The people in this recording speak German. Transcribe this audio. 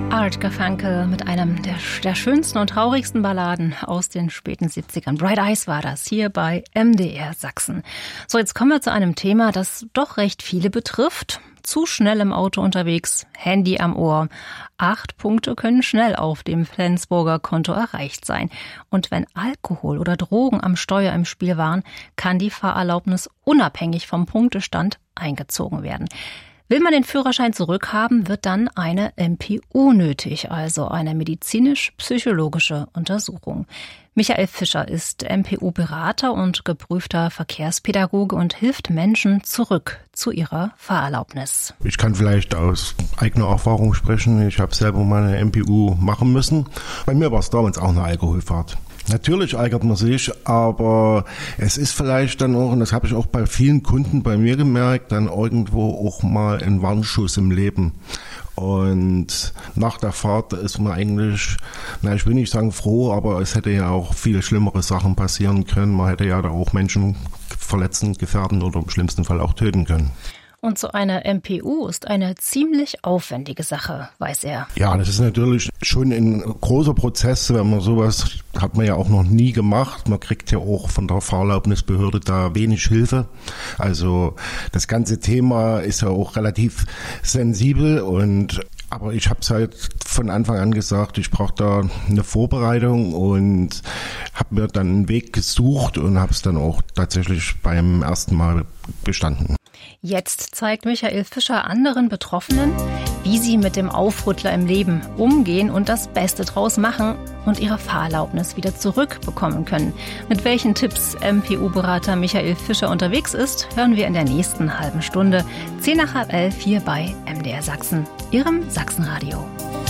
Art Garfunkel mit einem der schönsten und traurigsten Balladen aus den späten 70ern. Bright Eyes war das hier bei MDR Sachsen. So, jetzt kommen wir zu einem Thema, das doch recht viele betrifft. Zu schnell im Auto unterwegs, Handy am Ohr. 8 Punkte können schnell auf dem Flensburger Konto erreicht sein. Und wenn Alkohol oder Drogen am Steuer im Spiel waren, kann die Fahrerlaubnis unabhängig vom Punktestand eingezogen werden. Will man den Führerschein zurückhaben, wird dann eine MPU nötig, also eine medizinisch-psychologische Untersuchung. Michael Fischer ist MPU-Berater und geprüfter Verkehrspädagoge und hilft Menschen zurück zu ihrer Fahrerlaubnis. Ich kann vielleicht aus eigener Erfahrung sprechen. Ich habe selber meine MPU machen müssen. Bei mir war es damals auch eine Alkoholfahrt. Natürlich ärgert man sich, aber es ist vielleicht dann auch, und das habe ich auch bei vielen Kunden bei mir gemerkt, dann irgendwo auch mal ein Warnschuss im Leben. Und nach der Fahrt ist man eigentlich, ich will nicht sagen froh, aber es hätte ja auch viel schlimmere Sachen passieren können. Man hätte ja da auch Menschen verletzen, gefährden oder im schlimmsten Fall auch töten können. Und so eine MPU ist eine ziemlich aufwendige Sache, weiß er. Ja, das ist natürlich schon ein großer Prozess, wenn man sowas hat man ja auch noch nie gemacht. Man kriegt ja auch von der Fahrerlaubnisbehörde da wenig Hilfe. Also das ganze Thema ist ja auch relativ sensibel aber ich habe es halt von Anfang an gesagt, ich brauche da eine Vorbereitung und habe mir dann einen Weg gesucht und habe es dann auch tatsächlich beim ersten Mal bestanden. Jetzt zeigt Michael Fischer anderen Betroffenen, wie sie mit dem Aufrüttler im Leben umgehen und das Beste draus machen und ihre Fahrerlaubnis wieder zurückbekommen können. Mit welchen Tipps MPU-Berater Michael Fischer unterwegs ist, hören wir in der nächsten halben Stunde. 10 nach halb 11 hier bei MDR Sachsen, Ihrem Sachsenradio.